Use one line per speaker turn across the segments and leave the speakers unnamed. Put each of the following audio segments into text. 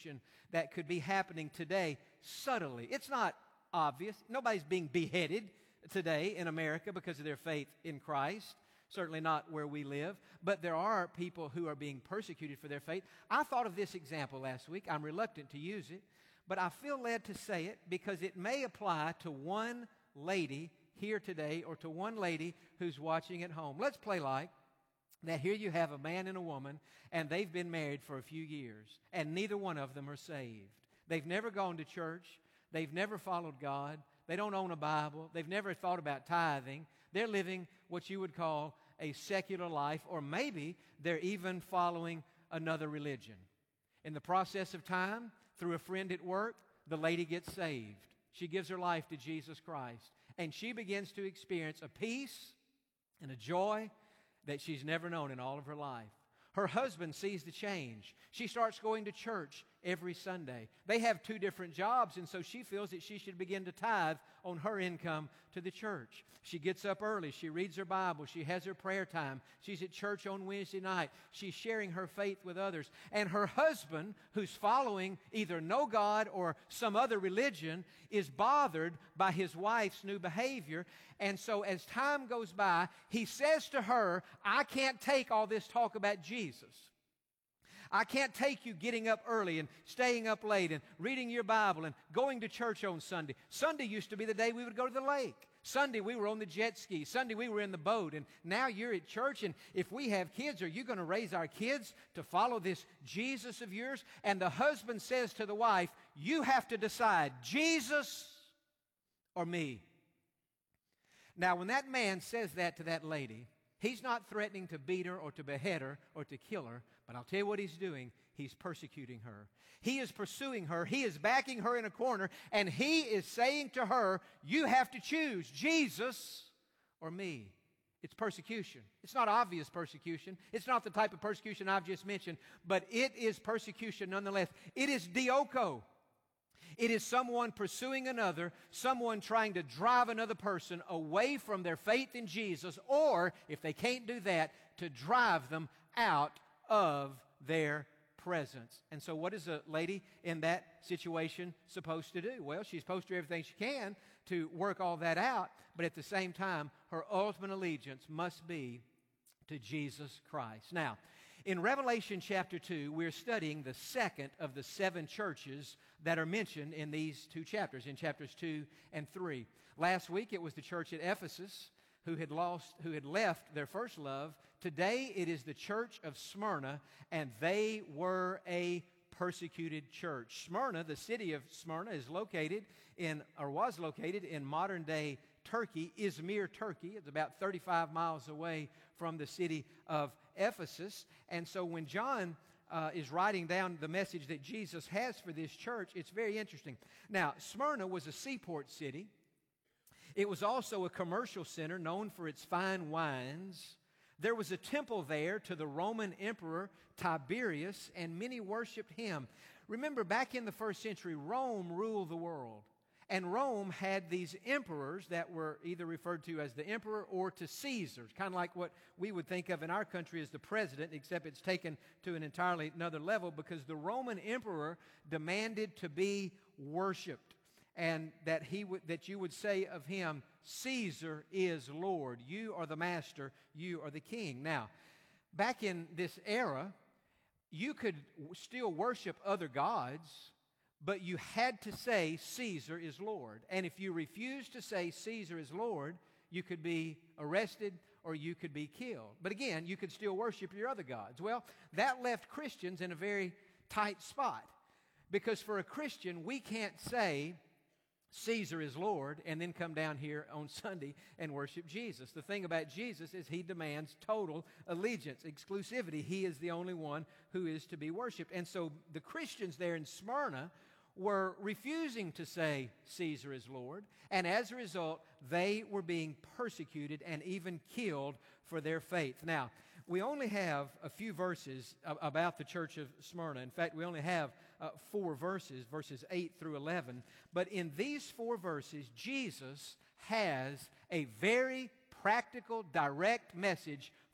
persecution that could be happening today subtly. It's not obvious. Nobody's being beheaded today in America because of their faith in Christ. Certainly not where we live. But there are people who are being persecuted for their faith. I thought of this example last week. I'm reluctant to use it, but I feel led to say it because it may apply to one lady here today or to one lady who's watching at home. Let's play like that here you have a man and a woman, and they've been married for a few years, and neither one of them are saved. They've never gone to church. They've never followed God. They don't own a Bible. They've never thought about tithing. They're living what you would call a secular life, or maybe they're even following another religion. In the process of time, through a friend at work, the lady gets saved. She gives her life to Jesus Christ, and she begins to experience a peace and a joy that she's never known in all of her life. Her husband sees the change. She starts going to church every Sunday. They have two different jobs, and so she feels that she should begin to tithe on her income to the church. She gets up early. She reads her Bible. She has her prayer time. She's at church on Wednesday night. She's sharing her faith with others. And her husband, who's following either no God or some other religion, is bothered by his wife's new behavior. And so as time goes by, he says to her, I can't take all this talk about Jesus. I can't take you getting up early and staying up late and reading your Bible and going to church on Sunday. Sunday used to be the day we would go to the lake. Sunday we were on the jet ski. Sunday we were in the boat. And now you're at church, and if we have kids, are you going to raise our kids to follow this Jesus of yours? And the husband says to the wife, you have to decide, Jesus or me. Now, when that man says that to that lady, he's not threatening to beat her or to behead her or to kill her, but I'll tell you what he's doing. He's persecuting her. He is pursuing her. He is backing her in a corner, and he is saying to her, you have to choose Jesus or me. It's persecution. It's not obvious persecution. It's not the type of persecution I've just mentioned, but it is persecution nonetheless. It is dioko. It is someone pursuing another, someone trying to drive another person away from their faith in Jesus, or, if they can't do that, to drive them out of their presence. And so what is a lady in that situation supposed to do? Well, she's supposed to do everything she can to work all that out, but at the same time, her ultimate allegiance must be to Jesus Christ. Now, in Revelation chapter 2, we're studying the second of the 7 churches that are mentioned in these 2 chapters, in chapters 2 and 3. Last week, it was the church at Ephesus who had left their first love. Today, it is the church of Smyrna, and they were a persecuted church. Smyrna, the city of Smyrna, was located in modern-day Turkey, Izmir, Turkey. It's about 35 miles away from the city of Ephesus. And so when John is writing down the message that Jesus has for this church, it's very interesting. Now, Smyrna was a seaport city. It was also a commercial center known for its fine wines. There was a temple there to the Roman Emperor Tiberius, and many worshiped him. Remember, back in the first century, Rome ruled the world. And Rome had these emperors that were either referred to as the emperor or to Caesars, kind of like what we would think of in our country as the president, except it's taken to an entirely another level because the Roman emperor demanded to be worshiped, and that you would say of him, Caesar is Lord. You are the master. You are the king. Now, back in this era, you could still worship other gods, but you had to say Caesar is Lord. And if you refused to say Caesar is Lord, you could be arrested or you could be killed. But again, you could still worship your other gods. Well, that left Christians in a very tight spot, because for a Christian, we can't say Caesar is Lord and then come down here on Sunday and worship Jesus. The thing about Jesus is he demands total allegiance, exclusivity. He is the only one who is to be worshiped. And so the Christians there in Smyrna were refusing to say Caesar is Lord, and as a result, they were being persecuted and even killed for their faith. Now, we only have a few verses about the church of Smyrna. In fact, we only have 4 verses, verses 8 through 11. But in these 4 verses, Jesus has a very practical, direct message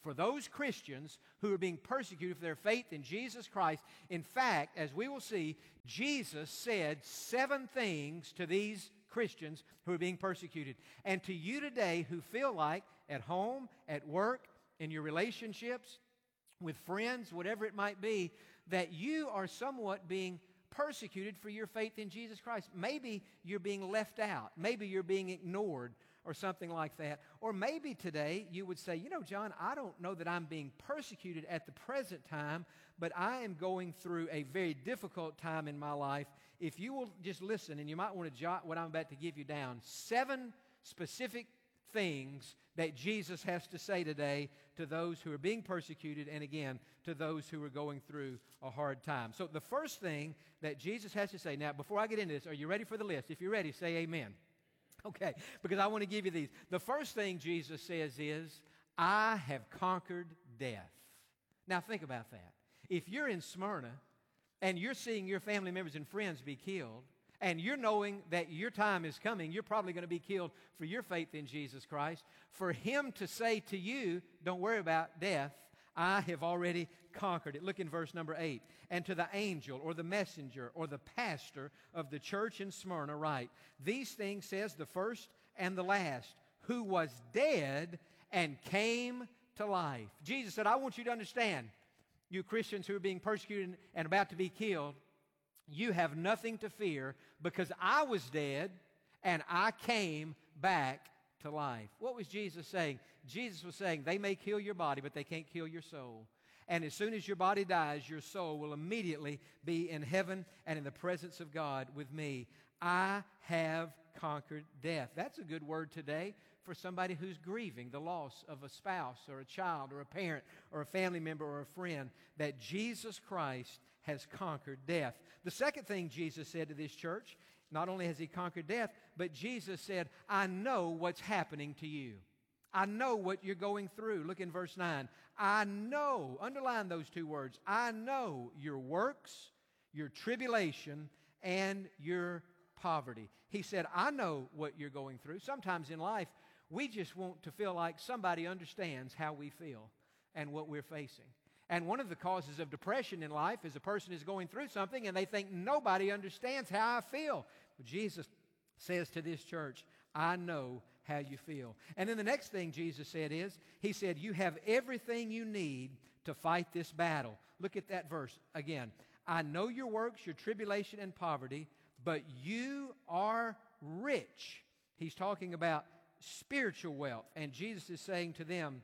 for those Christians who are being persecuted for their faith in Jesus Christ. In fact, as we will see, Jesus said 7 things to these Christians who are being persecuted. And to you today who feel like at home, at work, in your relationships, with friends, whatever it might be, that you are somewhat being persecuted for your faith in Jesus Christ. Maybe you're being left out. Maybe you're being ignored or something like that. Or maybe today you would say, you know, John, I don't know that I'm being persecuted at the present time, but I am going through a very difficult time in my life. If you will just listen, and you might want to jot what I'm about to give you down, 7 specific things that Jesus has to say today to those who are being persecuted, and again, to those who are going through a hard time. So the first thing that Jesus has to say, now before I get into this, are you ready for the list? If you're ready, say amen. Okay, because I want to give you these. The first thing Jesus says is, I have conquered death. Now think about that. If you're in Smyrna and you're seeing your family members and friends be killed, and you're knowing that your time is coming, you're probably going to be killed for your faith in Jesus Christ, for Him to say to you, don't worry about death, I have already conquered it. Look in verse number 8. And to the angel or the messenger or the pastor of the church in Smyrna write, these things says the first and the last, who was dead and came to life. Jesus said, I want you to understand, you Christians who are being persecuted and about to be killed, you have nothing to fear because I was dead and I came back to life. What was Jesus saying? Jesus was saying, they may kill your body, but they can't kill your soul. And as soon as your body dies, your soul will immediately be in heaven and in the presence of God with me. I have conquered death. That's a good word today for somebody who's grieving the loss of a spouse or a child or a parent or a family member or a friend, that Jesus Christ has conquered death. The second thing Jesus said to this church, not only has He conquered death, but Jesus said, I know what's happening to you. I know what you're going through. Look in verse 9. I know, underline those 2 words, I know your works, your tribulation, and your poverty. He said, I know what you're going through. Sometimes in life, we just want to feel like somebody understands how we feel and what we're facing. And one of the causes of depression in life is a person is going through something and they think nobody understands how I feel. But Jesus says to this church, I know how you feel. And then the next thing Jesus said is, He said, you have everything you need to fight this battle. Look at that verse again. I know your works, your tribulation and poverty, but you are rich. He's talking about spiritual wealth. And Jesus is saying to them,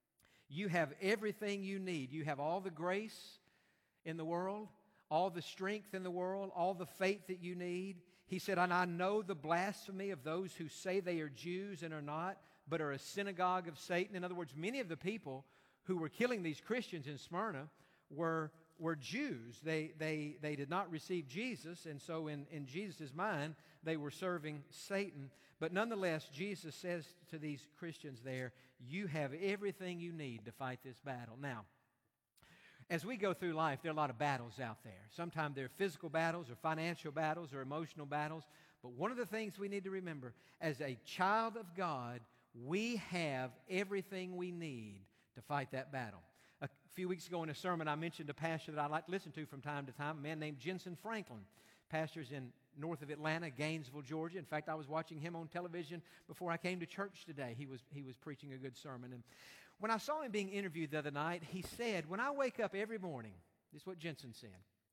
you have everything you need. You have all the grace in the world, all the strength in the world, all the faith that you need. He said, and I know the blasphemy of those who say they are Jews and are not, but are a synagogue of Satan. In other words, many of the people who were killing these Christians in Smyrna were Jews. They did not receive Jesus, and so in Jesus' mind, they were serving Satan. But nonetheless, Jesus says to these Christians there, you have everything you need to fight this battle. Now, as we go through life, there are a lot of battles out there. Sometimes they're physical battles or financial battles or emotional battles. But one of the things we need to remember, as a child of God, we have everything we need to fight that battle. A few weeks ago in a sermon, I mentioned a pastor that I like to listen to from time to time, a man named Jensen Franklin. Pastors in north of Atlanta, Gainesville, Georgia. In fact, I was watching him on television before I came to church today. He was preaching a good sermon. And when I saw him being interviewed the other night, he said, when I wake up every morning, this is what Jensen said.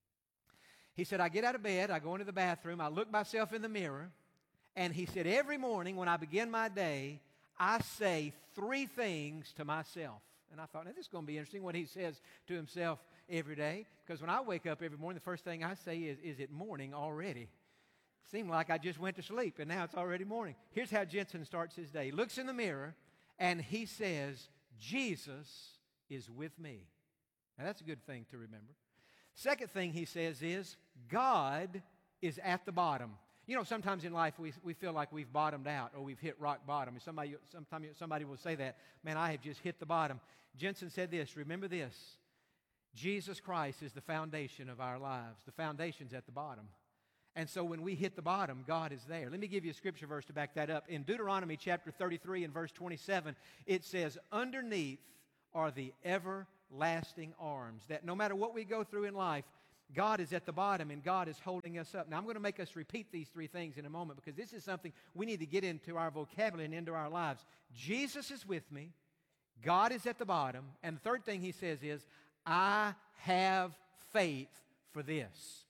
He said, I get out of bed, I go into the bathroom, I look myself in the mirror, and he said, every morning when I begin my day, I say 3 things to myself. And I thought, now this is going to be interesting what he says to himself every day. Because when I wake up every morning, the first thing I say is it morning already? Seemed like I just went to sleep, and now it's already morning. Here's how Jensen starts his day. He looks in the mirror, and he says, Jesus is with me. Now that's a good thing to remember. Second thing he says is, God is at the bottom. You know, sometimes in life we feel like we've bottomed out or we've hit rock bottom. Sometimes somebody will say that, man, I have just hit the bottom. Jensen said this, remember this, Jesus Christ is the foundation of our lives. The foundation's at the bottom. And so when we hit the bottom, God is there. Let me give you a scripture verse to back that up. In Deuteronomy chapter 33 and verse 27, it says, underneath are the everlasting arms. That no matter what we go through in life, God is at the bottom and God is holding us up. Now, I'm going to make us repeat these three things in a moment because this is something we need to get into our vocabulary and into our lives. Jesus is with me. God is at the bottom. And the third thing he says is, I have faith for this.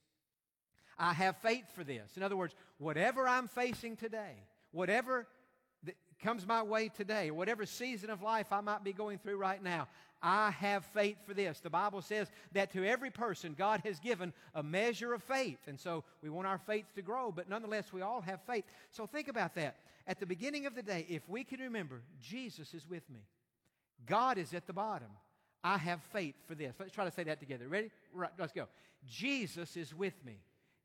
I have faith for this. In other words, whatever I'm facing today, whatever that comes my way today, whatever season of life I might be going through right now, I have faith for this. The Bible says that to every person, God has given a measure of faith. And so we want our faith to grow, but nonetheless, we all have faith. So think about that. At the beginning of the day, if we can remember, Jesus is with me. God is at the bottom. I have faith for this. Let's try to say that together. Ready? Right, let's go. Jesus is with me.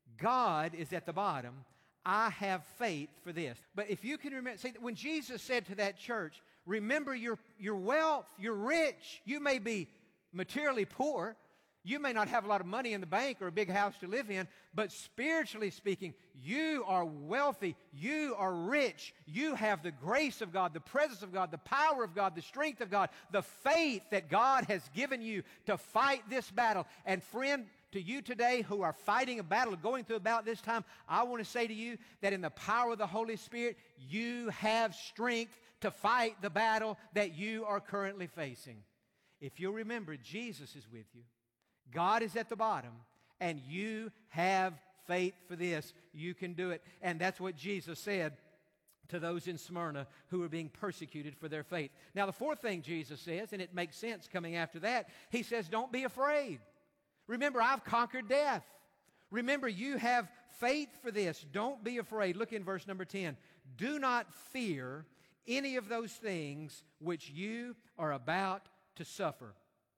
God is at the bottom. I have faith for this. But if you can remember, see, when Jesus said to that church, remember your wealth, you're rich. You may be materially poor. You may not have a lot of money in the bank or a big house to live in, but spiritually speaking, you are wealthy. You are rich. You have the grace of God, the presence of God, the power of God, the strength of God, the faith that God has given you to fight this battle. And friend, to you today who are fighting a battle, going through about this time, I want to say to you that in the power of the Holy Spirit, you have strength to fight the battle that you are currently facing. If you'll remember, Jesus is with you. God is at the bottom, and you have faith for this. You can do it. And that's what Jesus said to those in Smyrna who were being persecuted for their faith. Now, the fourth thing Jesus says, and it makes sense coming after that, he says, don't be afraid. Remember, I've conquered death. Remember, you have faith for this. Don't be afraid. Look in verse number 10. Do not fear any of those things which you are about to suffer.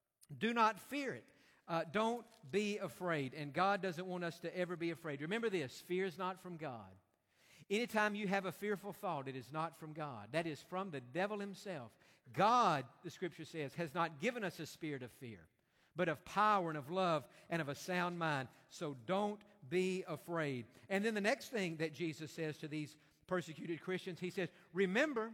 Do not fear it. Don't be afraid. And God doesn't want us to ever be afraid. Remember this, fear is not from God. Anytime you have a fearful thought, it is not from God. That is from the devil himself. God, the Scripture says, has not given us a spirit of fear, but of power and of love and of a sound mind. So don't be afraid. And then the next thing that Jesus says to these persecuted Christians, he says, remember,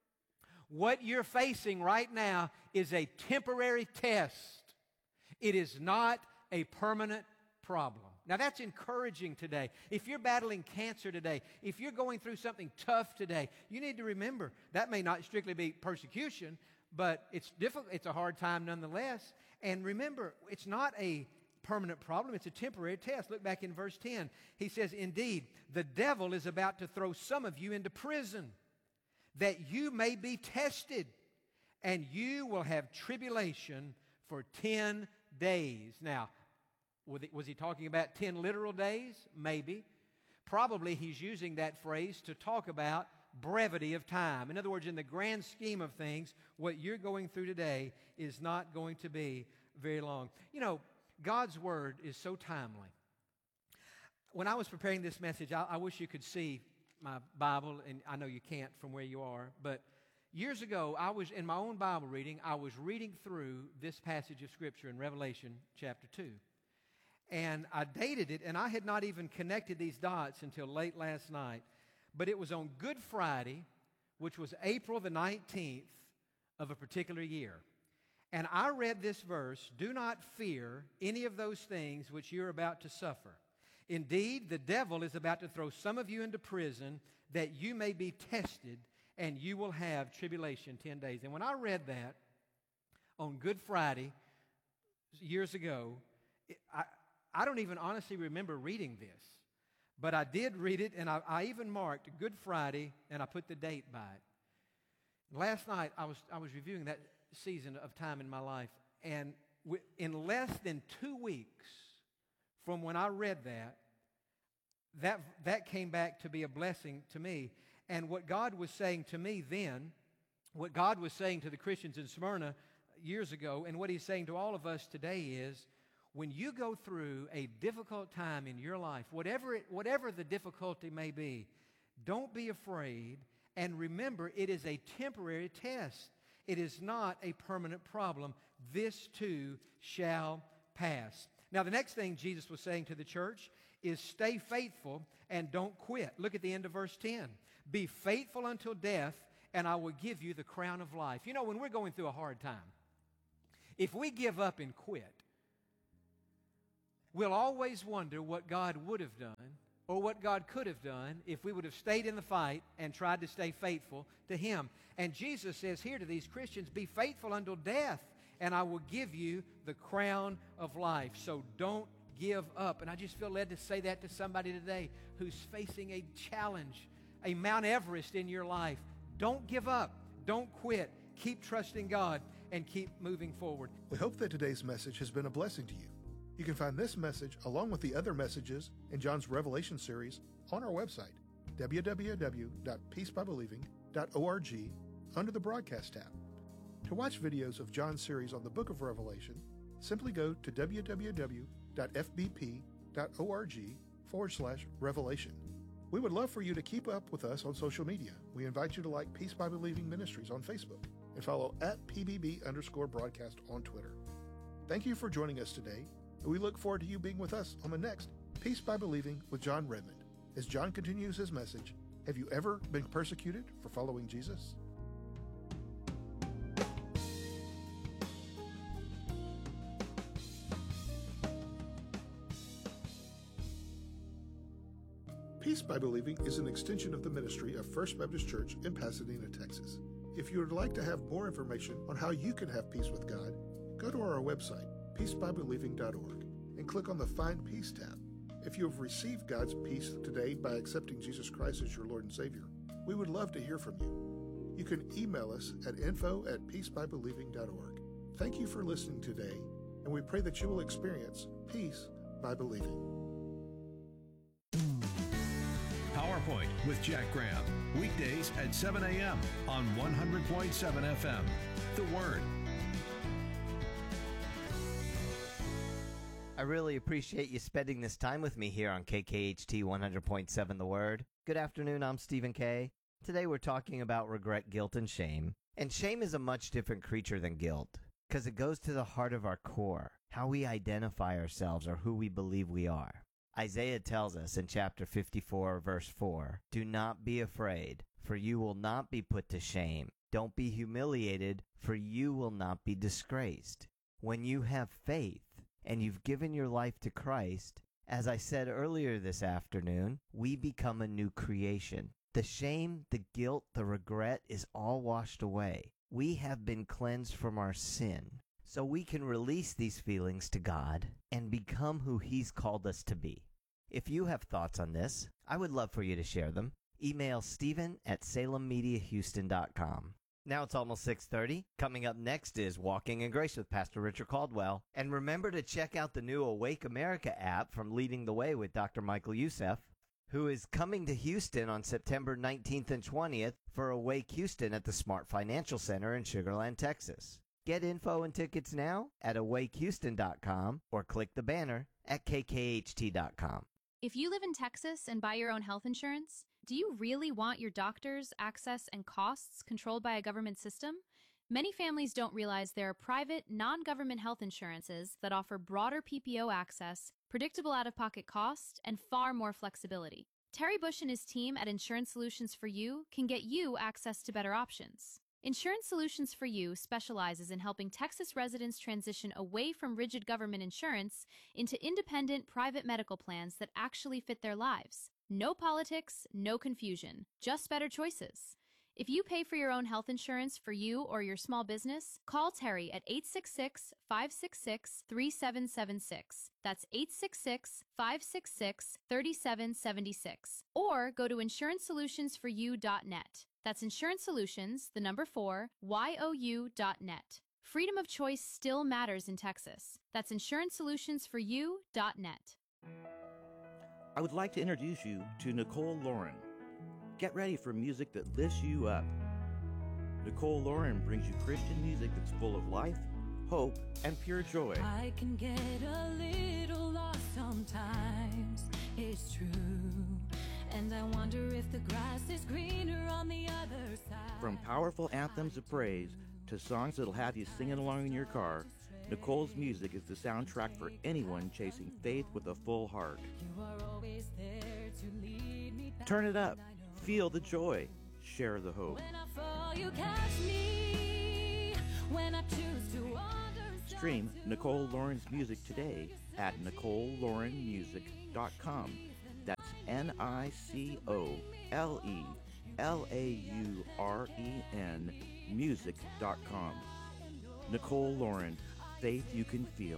what you're facing right now is a temporary test. It is not a permanent problem. Now that's encouraging today. If you're battling cancer today, if you're going through something tough today, you need to remember that may not strictly be persecution, but it's difficult. It's a hard time nonetheless. And remember, it's not a permanent problem. It's a temporary test. Look back in verse 10. He says, indeed, the devil is about to throw some of you into prison, that you may be tested, and you will have tribulation for 10 days. Now, was he talking about 10 literal days? Maybe. Probably he's using that phrase to talk about brevity of time. In other words, in the grand scheme of things, what you're going through today is not going to be very long. You know, God's Word is so timely. When I was preparing this message, I wish you could see my Bible, and I know you can't from where you are, but years ago, I was in my own Bible reading, I was reading through this passage of Scripture in Revelation chapter 2. And I dated it, and I had not even connected these dots until late last night. But it was on Good Friday, which was April the 19th of a particular year. And I read this verse, do not fear any of those things which you're about to suffer. Indeed, the devil is about to throw some of you into prison that you may be tested, and you will have tribulation 10 days. And when I read that on Good Friday years ago, I don't even honestly remember reading this. But I did read it, and I even marked Good Friday, and I put the date by it. Last night, I was reviewing that season of time in my life, and in less than 2 weeks from when I read that came back to be a blessing to me. And what God was saying to me then, what God was saying to the Christians in Smyrna years ago, and what He's saying to all of us today is, when you go through a difficult time in your life, whatever the difficulty may be, don't be afraid, and remember, it is a temporary test. It is not a permanent problem. This too shall pass. Now, the next thing Jesus was saying to the church is stay faithful and don't quit. Look at the end of verse 10. Be faithful until death, and I will give you the crown of life. You know, when we're going through a hard time, If we give up and quit, we'll always wonder what God would have done or what God could have done if we would have stayed in the fight and tried to stay faithful to Him. And Jesus says here to these Christians, be faithful until death, and I will give you the crown of life. So don't give up. And I just feel led to say that to somebody today who's facing a challenge, a Mount Everest in your life. Don't give up. Don't quit. Keep trusting God and keep moving forward.
We hope that today's message has been a blessing to you. You can find this message along with the other messages in John's Revelation series on our website, www.peacebybelieving.org, under the Broadcast tab. To watch videos of John's series on the book of Revelation, simply go to www.fbp.org/Revelation. We would love for you to keep up with us on social media. We invite you to like Peace by Believing Ministries on Facebook and follow @PBB_broadcast on Twitter. Thank you for joining us today, and we look forward to you being with us on the next Peace by Believing with John Redmond. As John continues his message, have you ever been persecuted for following Jesus? Peace by Believing is an extension of the ministry of First Baptist Church in Pasadena, Texas. If you would like to have more information on how you can have peace with God, go to our website, peacebybelieving.org, and click on the Find Peace tab. If you have received God's peace today by accepting Jesus Christ as your Lord and Savior, we would love to hear from you. You can email us at info@peacebybelieving.org. Thank you for listening today, and we pray that you will experience peace by believing.
PowerPoint with Jack Graham. Weekdays at 7 a.m. on 100.7 FM. The Word.
I really appreciate you spending this time with me here on KKHT 100.7 The Word. Good afternoon, I'm Stephen Kay. Today we're talking about regret, guilt, and shame. And shame is a much different creature than guilt, because it goes to the heart of our core, how we identify ourselves or who we believe we are. Isaiah tells us in chapter 54, verse 4, "Do not be afraid, for you will not be put to shame. Don't be humiliated, for you will not be disgraced." When you have faith and you've given your life to Christ, as I said earlier this afternoon, we become a new creation. The shame, the guilt, the regret is all washed away. We have been cleansed from our sin, so we can release these feelings to God and become who He's called us to be. If you have thoughts on this, I would love for you to share them. Email Stephen@SalemMediaHouston.com. Now it's almost 6:30. Coming up next is Walking in Grace with Pastor Richard Caldwell. And remember to check out the new Awake America app from Leading the Way with Dr. Michael Youssef, who is coming to Houston on September 19th and 20th for Awake Houston at the Smart Financial Center in Sugar Land, Texas. Get info and tickets now at awakehouston.com or click the banner at kkht.com.
If you live in Texas and buy your own health insurance, do you really want your doctors, access, and costs controlled by a government system? Many families don't realize there are private, non-government health insurances that offer broader PPO access, predictable out-of-pocket costs, and far more flexibility. Terry Bush and his team at Insurance Solutions for You can get you access to better options. Insurance Solutions for You specializes in helping Texas residents transition away from rigid government insurance into independent private medical plans that actually fit their lives. No politics, no confusion, just better choices. If you pay for your own health insurance for you or your small business, call Terry at 866-566-3776. That's 866-566-3776. Or go to insurancesolutionsforyou.net. That's Insurance Solutions, the number 4, YOU.net. Freedom of choice still matters in Texas. That's insurancesolutionsforyou.net.
I would like to introduce you to Nicole Lauren. Get ready for music that lifts you up. Nicole Lauren brings you Christian music that's full of life, hope, and pure joy.
I can get a little lost sometimes, it's true. And I wonder if the grass is greener on the other side.
From powerful anthems of praise to songs that'll have you singing along in your car, Nicole's music is the soundtrack for anyone chasing faith with a full heart.
You are always there to lead me back.
Turn it up. Feel the joy. Share the hope.
When I fall, you catch me. When I choose to wander.
Stream Nicole Lauren's music today at NicoleLaurenMusic.com. That's NicoleLauren music.com. Nicole Lauren, faith you can feel.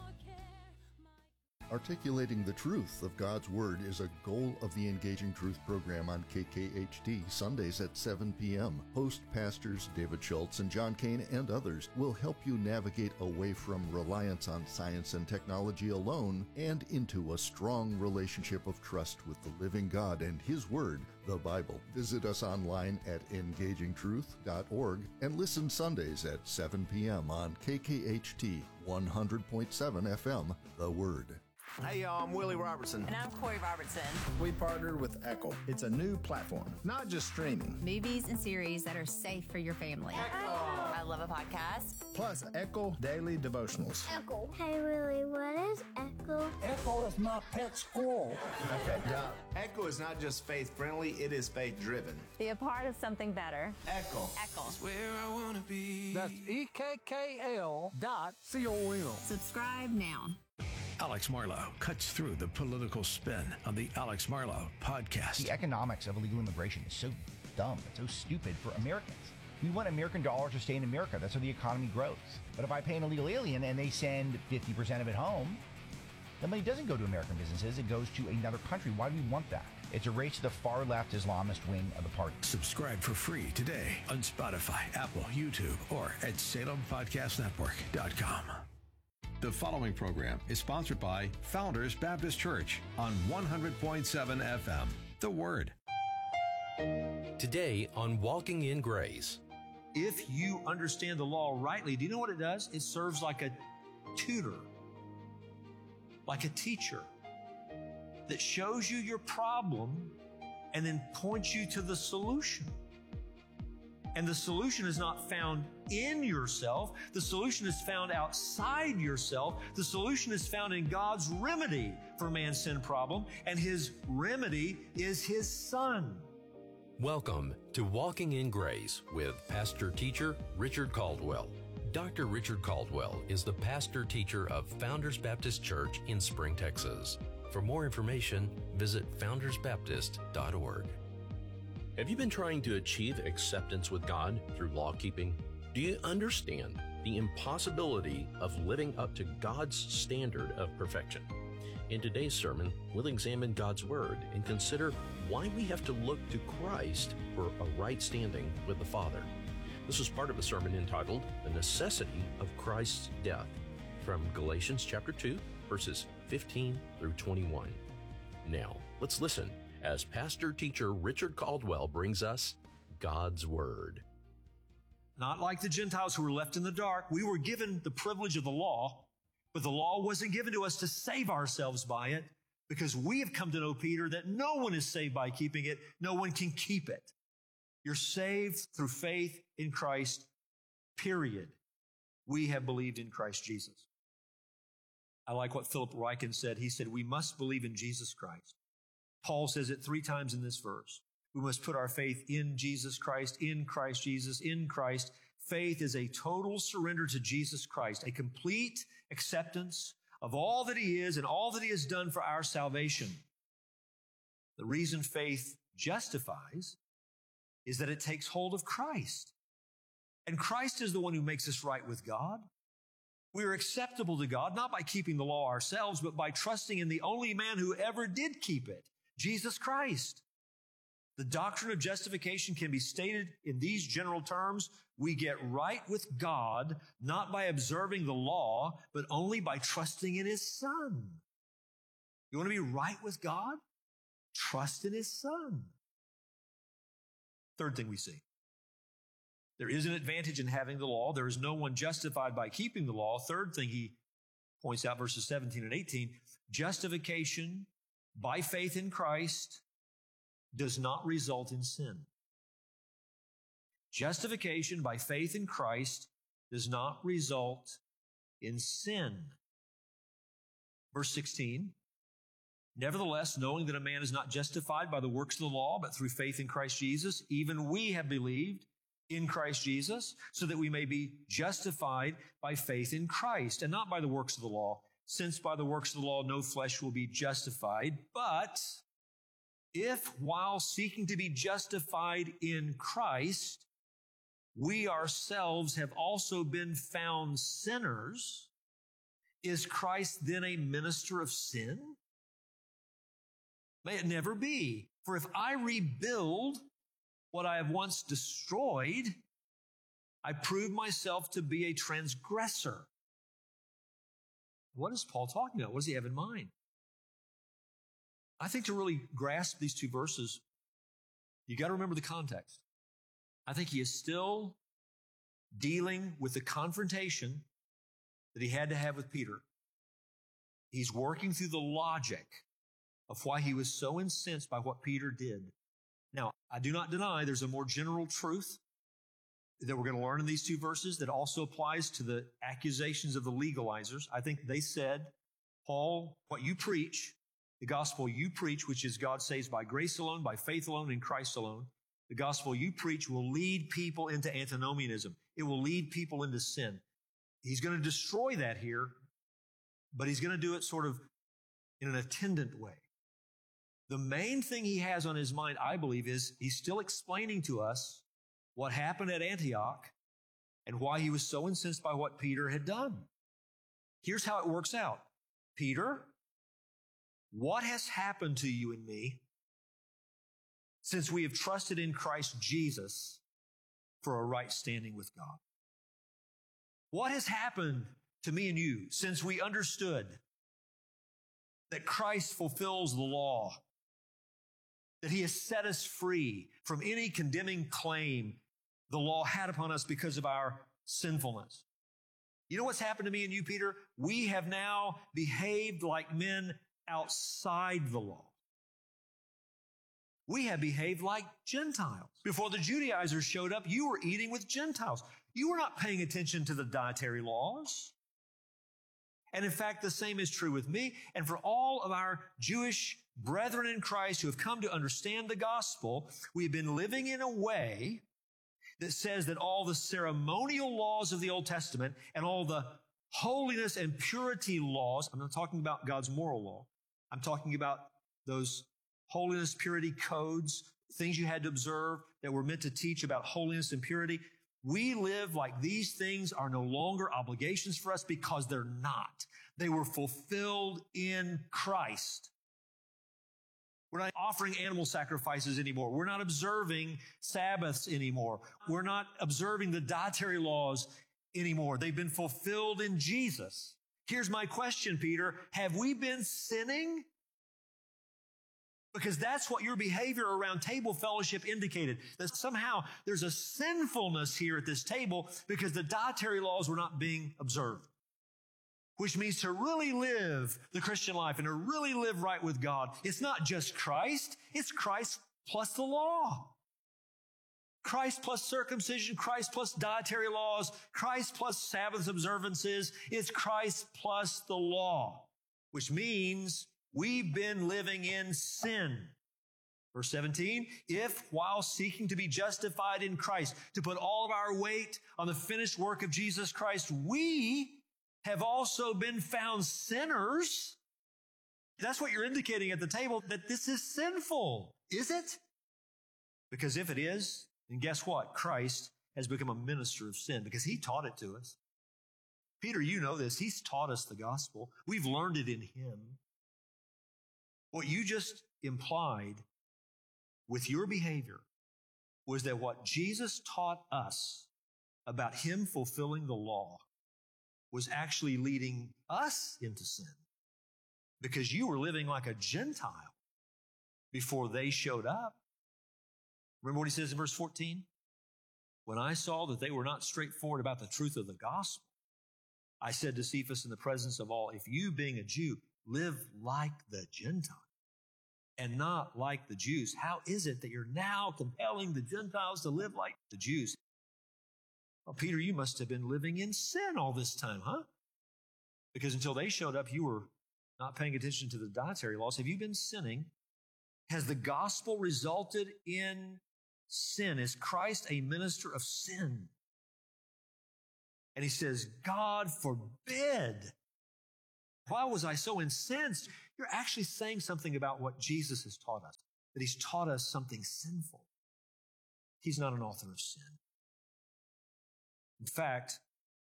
Articulating the truth of God's Word is a goal of the Engaging Truth program on KKHT, Sundays at 7 p.m. Host pastors David Schultz and John Kane and others will help you navigate away from reliance on science and technology alone and into a strong relationship of trust with the living God and His Word, the Bible. Visit us online at engagingtruth.org and listen Sundays at 7 p.m. on KKHT 100.7 FM, The Word.
Hey y'all, I'm Willie Robertson.
And I'm Corey Robertson.
We partnered with Echo. It's a new platform, not just streaming.
Movies and series that are safe for your family. Echo. I love a podcast.
Plus Echo Daily Devotionals.
Echo. Hey Willie, what is Echo?
Echo is my pet squirrel.
Okay, Doc.
Echo is not just faith-friendly, it is faith-driven.
Be a part of something better.
Echo.
Echo.
That's where I want to be.
That's EKKL.com.
Subscribe now.
Alex Marlow cuts through the political spin on the Alex Marlow podcast.
The economics of illegal immigration is so dumb. It's so stupid for Americans. We want American dollars to stay in America. That's how the economy grows. But if I pay an illegal alien and they send 50% of it home, the money doesn't go to American businesses. It goes to another country. Why do we want that? It's a race to the far-left Islamist wing of the party.
Subscribe for free today on Spotify, Apple, YouTube, or at SalemPodcastNetwork.com. The following program is sponsored by Founders Baptist Church on 100.7 FM, The Word.
Today on Walking in Grace.
If you understand the law rightly, do you know what it does? It serves like a tutor, like a teacher that shows you your problem and then points you to the solution. And the solution is not found in yourself. The solution is found outside yourself. The solution is found in God's remedy for man's sin problem, and His remedy is His Son.
Welcome to Walking in Grace with pastor-teacher Richard Caldwell. Dr. Richard Caldwell is the pastor-teacher of Founders Baptist Church in Spring, Texas. For more information, visit foundersbaptist.org. Have you been trying to achieve acceptance with God through law keeping? Do you understand the impossibility of living up to God's standard of perfection? In today's sermon, we'll examine God's Word and consider why we have to look to Christ for a right standing with the Father. This is part of a sermon entitled The Necessity of Christ's Death from Galatians chapter 2, verses 15 through 21. Now, let's listen as pastor-teacher Richard Caldwell brings us God's Word.
Not like the Gentiles who were left in the dark. We were given the privilege of the law, but the law wasn't given to us to save ourselves by it, because we have come to know, Peter, that no one is saved by keeping it. No one can keep it. You're saved through faith in Christ, period. We have believed in Christ Jesus. I like what Philip Ryken said. He said, we must believe in Jesus Christ. Paul says it 3 times in this verse. We must put our faith in Jesus Christ, in Christ Jesus, in Christ. Faith is a total surrender to Jesus Christ, a complete acceptance of all that He is and all that He has done for our salvation. The reason faith justifies is that it takes hold of Christ. And Christ is the one who makes us right with God. We are acceptable to God, not by keeping the law ourselves, but by trusting in the only man who ever did keep it, Jesus Christ. The doctrine of justification can be stated in these general terms. We get right with God, not by observing the law, but only by trusting in His Son. You want to be right with God? Trust in His Son. Third thing we see. There is an advantage in having the law. There is no one justified by keeping the law. Third thing he points out, verses 17 and 18, justification by faith in Christ does not result in sin. Justification by faith in Christ does not result in sin. Verse 16, nevertheless, knowing that a man is not justified by the works of the law, but through faith in Christ Jesus, even we have believed in Christ Jesus, so that we may be justified by faith in Christ, and not by the works of the law, since by the works of the law no flesh will be justified. But if while seeking to be justified in Christ, we ourselves have also been found sinners, is Christ then a minister of sin? May it never be. For if I rebuild what I have once destroyed, I prove myself to be a transgressor. What is Paul talking about? What does he have in mind? I think to really grasp these two verses, you got to remember the context. I think he is still dealing with the confrontation that he had to have with Peter. He's working through the logic of why he was so incensed by what Peter did. Now, I do not deny there's a more general truth that we're going to learn in these two verses that also applies to the accusations of the legalizers. I think they said, Paul, what you preach, the gospel you preach, which is God saves by grace alone, by faith alone, in Christ alone, the gospel you preach will lead people into antinomianism. It will lead people into sin. He's going to destroy that here, but he's going to do it sort of in an attendant way. The main thing he has on his mind, I believe, is he's still explaining to us what happened at Antioch and why he was so incensed by what Peter had done. Here's how it works out. Peter, what has happened to you and me since we have trusted in Christ Jesus for a right standing with God? What has happened to me and you since we understood that Christ fulfills the law, that he has set us free from any condemning claim the law had upon us because of our sinfulness? You know what's happened to me and you, Peter? We have now behaved like men outside the law. We have behaved like Gentiles. Before the Judaizers showed up, you were eating with Gentiles. You were not paying attention to the dietary laws. And in fact, the same is true with me and for all of our Jewish brethren in Christ who have come to understand the gospel. We've been living in a way that says that all the ceremonial laws of the Old Testament and all the holiness and purity laws, I'm not talking about God's moral law, I'm talking about those holiness, purity codes, things you had to observe that were meant to teach about holiness and purity. We live like these things are no longer obligations for us because they're not. They were fulfilled in Christ. We're not offering animal sacrifices anymore. We're not observing Sabbaths anymore. We're not observing the dietary laws anymore. They've been fulfilled in Jesus. Here's my question, Peter. Have we been sinning? Because that's what your behavior around table fellowship indicated. That somehow there's a sinfulness here at this table because the dietary laws were not being observed. Which means to really live the Christian life and to really live right with God, it's not just Christ, it's Christ plus the law. Christ plus circumcision, Christ plus dietary laws, Christ plus Sabbath observances. It's Christ plus the law, which means we've been living in sin. Verse 17, if while seeking to be justified in Christ, to put all of our weight on the finished work of Jesus Christ, we have also been found sinners. That's what you're indicating at the table, that this is sinful. Is it? Because if it is, then guess what? Christ has become a minister of sin because he taught it to us. Peter, you know this. He's taught us the gospel. We've learned it in him. What you just implied with your behavior was that what Jesus taught us about him fulfilling the law was actually leading us into sin because you were living like a Gentile before they showed up. Remember what he says in verse 14? When I saw that they were not straightforward about the truth of the gospel, I said to Cephas in the presence of all, if you being a Jew live like the Gentiles and not like the Jews, how is it that you're now compelling the Gentiles to live like the Jews? Well, Peter, you must have been living in sin all this time, huh? Because until they showed up, you were not paying attention to the dietary laws. Have you been sinning? Has the gospel resulted in sin? Is Christ a minister of sin? And he says, God forbid. Why was I so incensed? You're actually saying something about what Jesus has taught us, that he's taught us something sinful. He's not an author of sin. In fact,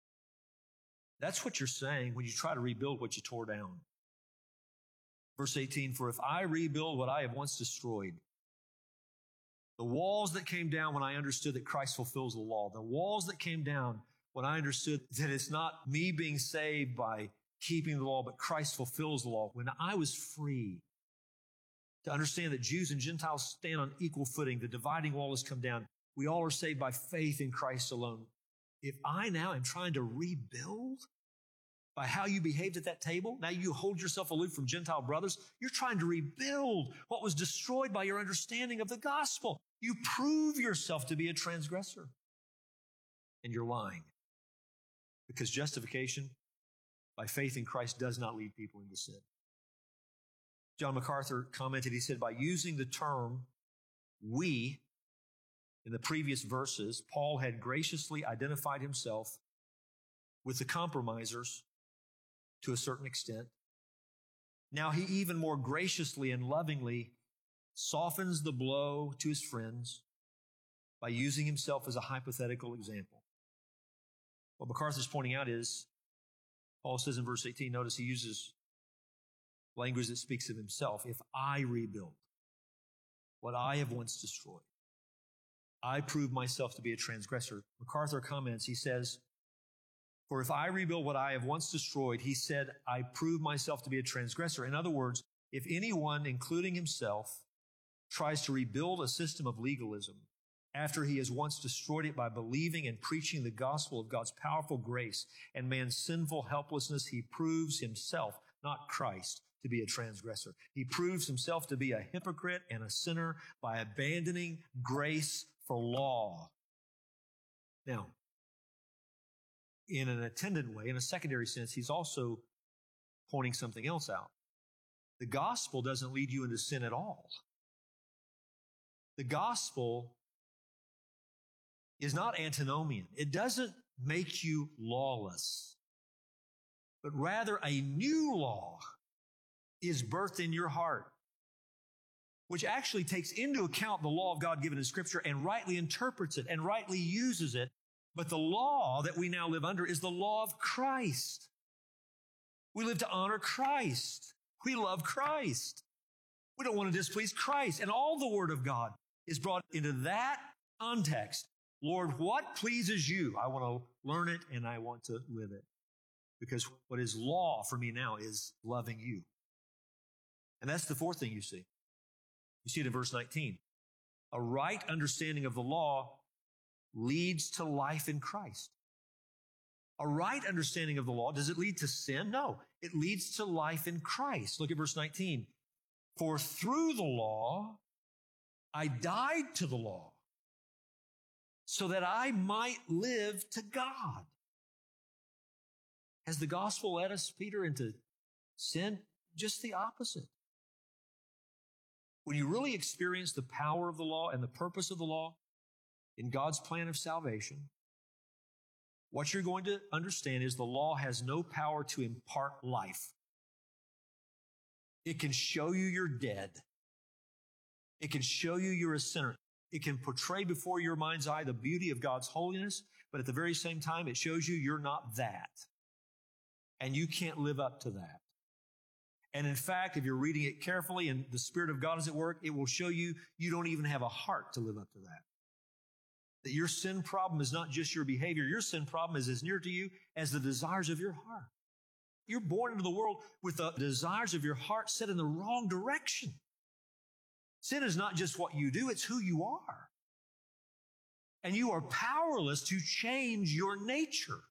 that's what you're saying when you try to rebuild what you tore down. Verse 18, for if I rebuild what I have once destroyed, the walls that came down when I understood that Christ fulfills the law, the walls that came down when I understood that it's not me being saved by keeping the law, but Christ fulfills the law. When I was free to understand that Jews and Gentiles stand on equal footing, the dividing wall has come down. We all are saved by faith in Christ alone. If I now am trying to rebuild by how you behaved at that table, now you hold yourself aloof from Gentile brothers, you're trying to rebuild what was destroyed by your understanding of the gospel. You prove yourself to be a transgressor. And you're lying. Because justification by faith in Christ does not lead people into sin. John MacArthur commented, he said, by using the term we in the previous verses, Paul had graciously identified himself with the compromisers to a certain extent. Now he even more graciously and lovingly softens the blow to his friends by using himself as a hypothetical example. What MacArthur's pointing out is, Paul says in verse 18, notice he uses language that speaks of himself. If I rebuild what I have once destroyed, I prove myself to be a transgressor. MacArthur comments, he says, for if I rebuild what I have once destroyed, he said, I prove myself to be a transgressor. In other words, if anyone, including himself, tries to rebuild a system of legalism after he has once destroyed it by believing and preaching the gospel of God's powerful grace and man's sinful helplessness, he proves himself, not Christ, to be a transgressor. He proves himself to be a hypocrite and a sinner by abandoning grace for law. Now, in an attendant way, in a secondary sense, he's also pointing something else out. The gospel doesn't lead you into sin at all. The gospel is not antinomian. It doesn't make you lawless, but rather a new law is birthed in your heart, which actually takes into account the law of God given in Scripture and rightly interprets it and rightly uses it. But the law that we now live under is the law of Christ. We live to honor Christ. We love Christ. We don't want to displease Christ. And all the Word of God is brought into that context. Lord, what pleases you? I want to learn it and I want to live it. Because what is law for me now is loving you. And that's the fourth thing you see. You see it in verse 19. A right understanding of the law leads to life in Christ. A right understanding of the law, does it lead to sin? No, it leads to life in Christ. Look at verse 19. For through the law, I died to the law so that I might live to God. Has the gospel led us, Peter, into sin? Just the opposite. When you really experience the power of the law and the purpose of the law in God's plan of salvation, what you're going to understand is the law has no power to impart life. It can show you you're dead. It can show you you're a sinner. It can portray before your mind's eye the beauty of God's holiness, but at the very same time, it shows you you're not that. And you can't live up to that. And in fact, if you're reading it carefully and the Spirit of God is at work, it will show you you don't even have a heart to live up to that. That your sin problem is not just your behavior. Your sin problem is as near to you as the desires of your heart. You're born into the world with the desires of your heart set in the wrong direction. Sin is not just what you do, it's who you are. And you are powerless to change your nature.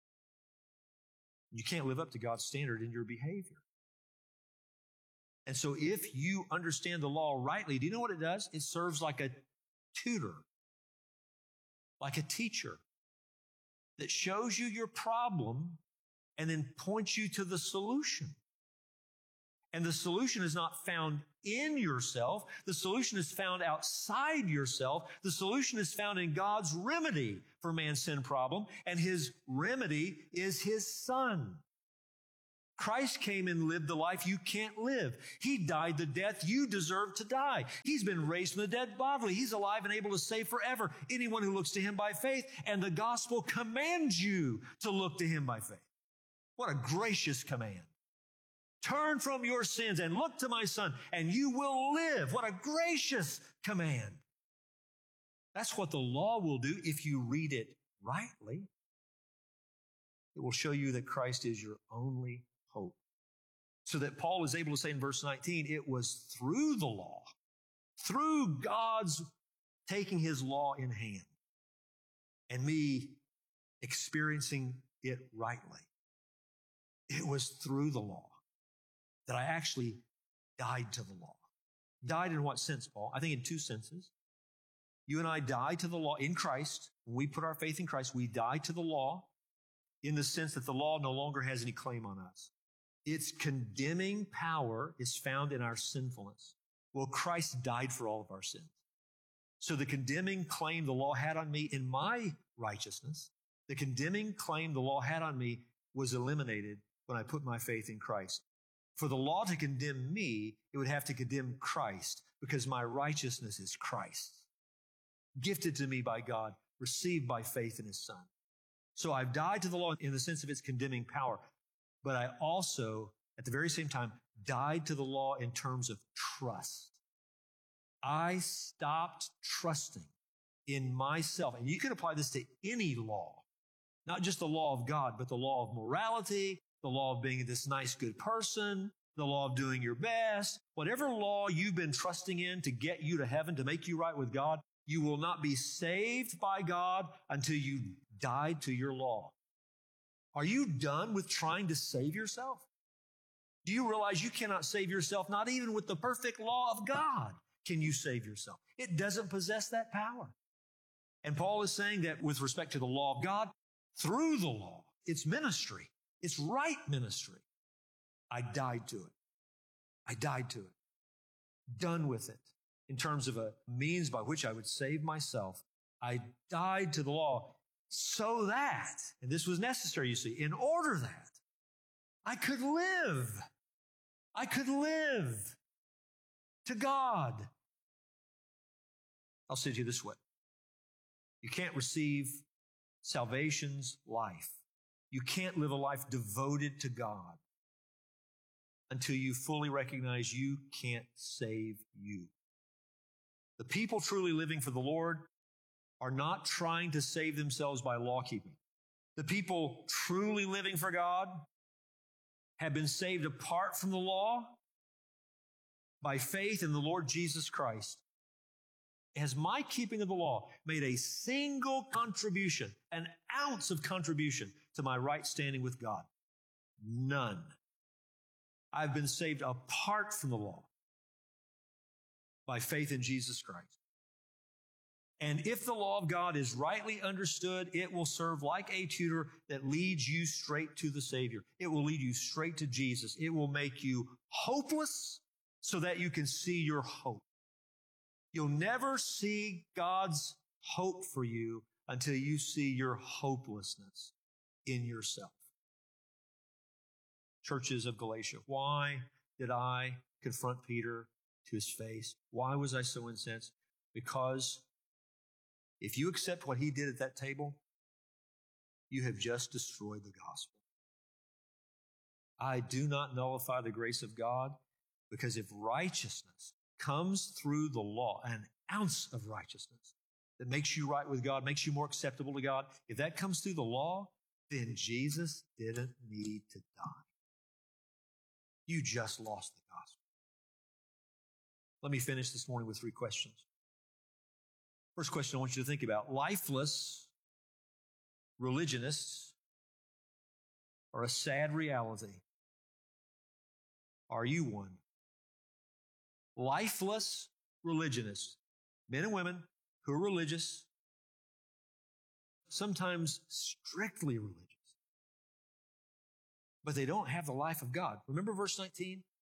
You can't live up to God's standard in your behavior. And so if you understand the law rightly, do you know what it does? It serves like a tutor, like a teacher that shows you your problem and then points you to the solution. And the solution is not found in yourself. The solution is found outside yourself. The solution is found in God's remedy for man's sin problem, and His remedy is His Son. Christ came and lived the life you can't live. He died the death you deserve to die. He's been raised from the dead bodily. He's alive and able to save forever anyone who looks to Him by faith, and the gospel commands you to look to Him by faith. What a gracious command. Turn from your sins and look to my Son, and you will live. What a gracious command. That's what the law will do if you read it rightly. It will show you that Christ is your only hope. So that Paul is able to say in verse 19, it was through the law, through God's taking His law in hand, and me experiencing it rightly. It was through the law that I actually died to the law. Died in what sense, Paul? I think in two senses. You and I die to the law in Christ. When we put our faith in Christ, we die to the law in the sense that the law no longer has any claim on us. Its condemning power is found in our sinfulness. Well, Christ died for all of our sins. So the condemning claim the law had on me in my righteousness, the condemning claim the law had on me was eliminated when I put my faith in Christ. For the law to condemn me, it would have to condemn Christ, because my righteousness is Christ's, gifted to me by God, received by faith in His Son. So I've died to the law in the sense of its condemning power, but I also, at the very same time, died to the law in terms of trust. I stopped trusting in myself. And you can apply this to any law, not just the law of God, but the law of morality, the law of being this nice, good person, the law of doing your best. Whatever law you've been trusting in to get you to heaven, to make you right with God, you will not be saved by God until you died to your law. Are you done with trying to save yourself? Do you realize you cannot save yourself? Not even with the perfect law of God can you save yourself. It doesn't possess that power. And Paul is saying that with respect to the law of God, through the law, it's ministry. It's right ministry. I died to it. I died to it. Done with it. In terms of a means by which I would save myself, I died to the law so that, and this was necessary, you see, in order that I could live. I could live to God. I'll say it to you this way. You can't receive salvation's life. You can't live a life devoted to God until you fully recognize you can't save you. The people truly living for the Lord are not trying to save themselves by law keeping. The people truly living for God have been saved apart from the law by faith in the Lord Jesus Christ. Has my keeping of the law made a single contribution, an ounce of contribution to my right standing with God? None. I've been saved apart from the law by faith in Jesus Christ. And if the law of God is rightly understood, it will serve like a tutor that leads you straight to the Savior. It will lead you straight to Jesus. It will make you hopeless so that you can see your hope. You'll never see God's hope for you until you see your hopelessness in yourself. Churches of Galatia, why did I confront Peter to his face? Why was I so incensed? Because if you accept what he did at that table, you have just destroyed the gospel. I do not nullify the grace of God, because if righteousness comes through the law, an ounce of righteousness that makes you right with God, makes you more acceptable to God, if that comes through the law, then Jesus didn't need to die. You just lost the gospel. Let me finish this morning with 3 questions. First question I want you to think about. Lifeless religionists are a sad reality. Are you one? Lifeless religionists, men and women who are religious, sometimes strictly religious, but they don't have the life of God. Remember verse 19?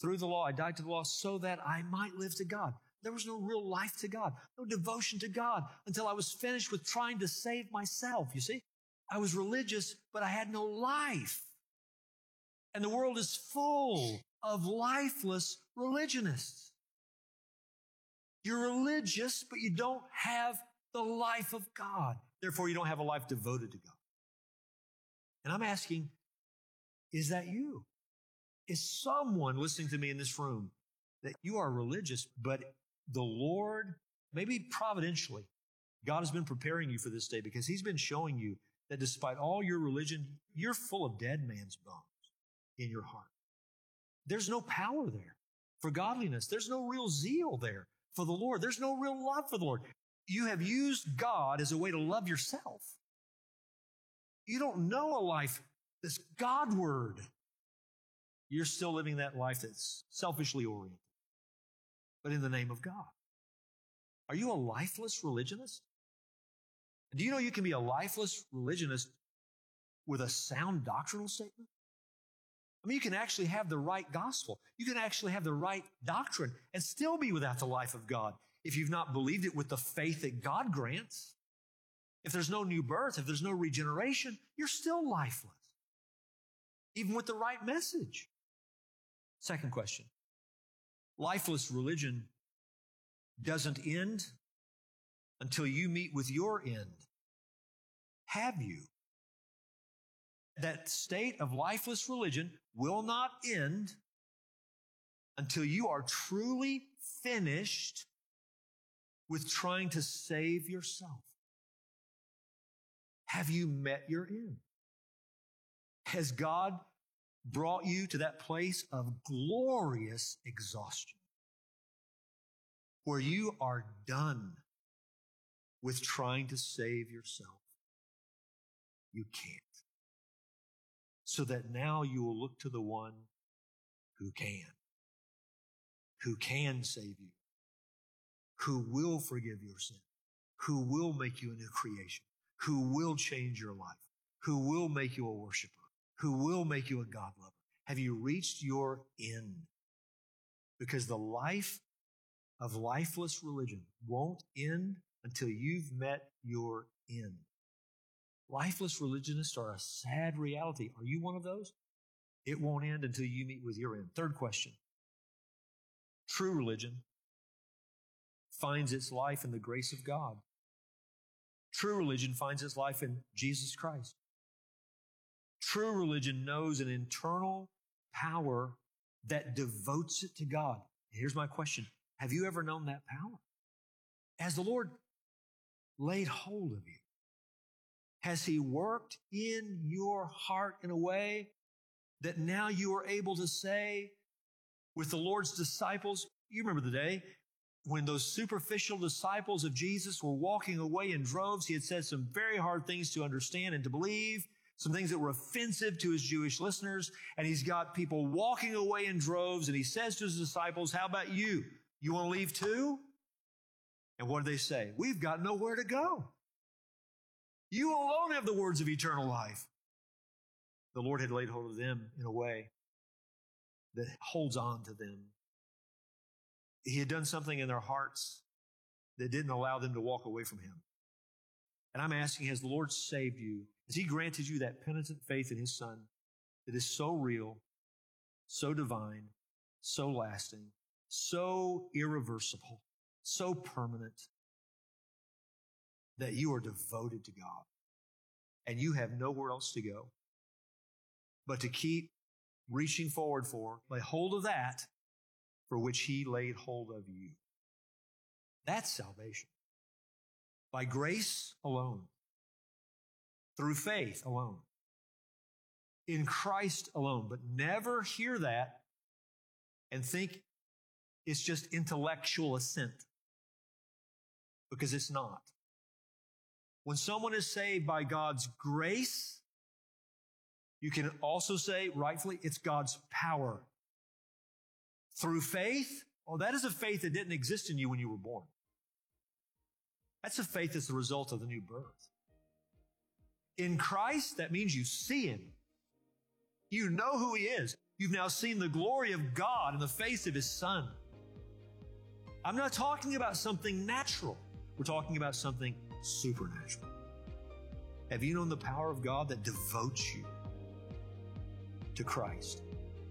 Through the law, I died to the law so that I might live to God. There was no real life to God, no devotion to God until I was finished with trying to save myself. You see, I was religious, but I had no life. And the world is full of lifeless religionists. You're religious, but you don't have the life of God. Therefore, you don't have a life devoted to God. And I'm asking, is that you? Is someone listening to me in this room that you are religious, but the Lord, maybe providentially, God has been preparing you for this day because He's been showing you that despite all your religion, you're full of dead man's bones in your heart. There's no power there for godliness. There's no real zeal there for the Lord. There's no real love for the Lord. You have used God as a way to love yourself. You don't know a life that's Godward. You're still living that life that's selfishly oriented, but in the name of God. Are you a lifeless religionist? Do you know you can be a lifeless religionist with a sound doctrinal statement? I mean, you can actually have the right gospel. You can actually have the right doctrine and still be without the life of God if you've not believed it with the faith that God grants. If there's no new birth, if there's no regeneration, you're still lifeless, even with the right message. Second question. Lifeless religion doesn't end until you meet with your end. Have you? That state of lifeless religion will not end until you are truly finished with trying to save yourself. Have you met your end? Has God brought you to that place of glorious exhaustion where you are done with trying to save yourself? You can't. So that now you will look to the one who can save you, who will forgive your sin, who will make you a new creation, who will change your life, who will make you a worshiper, who will make you a God lover. Have you reached your end? Because the life of lifeless religion won't end until you've met your end. Lifeless religionists are a sad reality. Are you one of those? It won't end until you meet with your end. Third question. True religion finds its life in the grace of God. True religion finds its life in Jesus Christ. True religion knows an internal power that devotes it to God. Here's my question. Have you ever known that power? Has the Lord laid hold of you? Has He worked in your heart in a way that now you are able to say with the Lord's disciples, you remember the day when those superficial disciples of Jesus were walking away in droves. He had said some very hard things to understand and to believe, some things that were offensive to His Jewish listeners, and He's got people walking away in droves, and He says to His disciples, how about you? You want to leave too? And what do they say? We've got nowhere to go. You alone have the words of eternal life. The Lord had laid hold of them in a way that holds on to them. He had done something in their hearts that didn't allow them to walk away from Him. And I'm asking, has the Lord saved you? Has He granted you that penitent faith in His Son that is so real, so divine, so lasting, so irreversible, so permanent, that you are devoted to God and you have nowhere else to go but to keep reaching forward for, lay hold of that for which He laid hold of you? That's salvation. By grace alone, through faith alone, in Christ alone. But never hear that and think it's just intellectual assent, because it's not. When someone is saved by God's grace, you can also say, rightfully, it's God's power. Through faith, that is a faith that didn't exist in you when you were born. That's a faith that's the result of the new birth. In Christ, that means you see Him. You know who He is. You've now seen the glory of God in the face of His Son. I'm not talking about something natural. We're talking about something supernatural. Have you known the power of God that devotes you to Christ?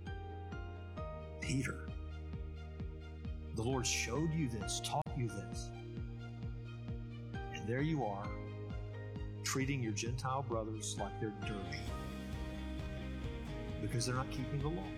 Peter, the Lord showed you this, taught you this. And there you are, treating your Gentile brothers like they're dirty because they're not keeping the law.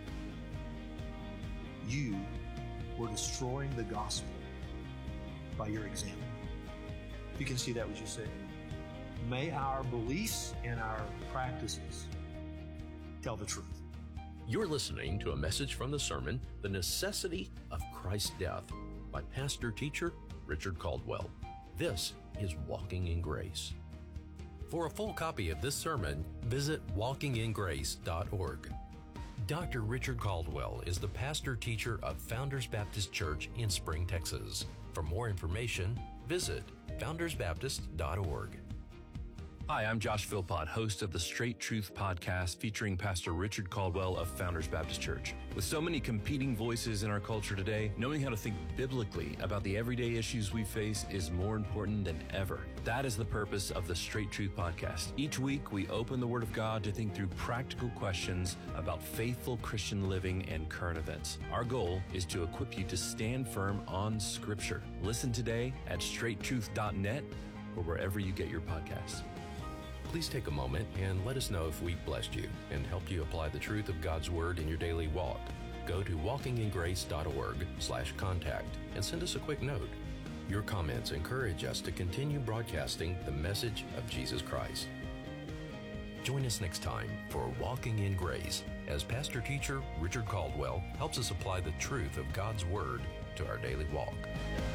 You were destroying the gospel by your example. If you can see that, would you say, may our beliefs and our practices tell the truth.
You're listening to a message from the sermon, The Necessity of Christ's Death, by pastor teacher Richard Caldwell. This is Walking in Grace. For a full copy of this sermon, visit walkingingrace.org. Dr. Richard Caldwell is the pastor teacher of Founders Baptist Church in Spring, Texas. For more information, visit foundersbaptist.org.
Hi, I'm Josh Philpott, host of the Straight Truth podcast featuring Pastor Richard Caldwell of Founders Baptist Church. With so many competing voices in our culture today, knowing how to think biblically about the everyday issues we face is more important than ever. That is the purpose of the Straight Truth podcast. Each week, we open the Word of God to think through practical questions about faithful Christian living and current events. Our goal is to equip you to stand firm on Scripture. Listen today at straighttruth.net or wherever you get your podcasts.
Please take a moment and let us know if we blessed you and helped you apply the truth of God's Word in your daily walk. Go to walkingingrace.org/contact and send us a quick note. Your comments encourage us to continue broadcasting the message of Jesus Christ. Join us next time for Walking in Grace as pastor teacher Richard Caldwell helps us apply the truth of God's Word to our daily walk.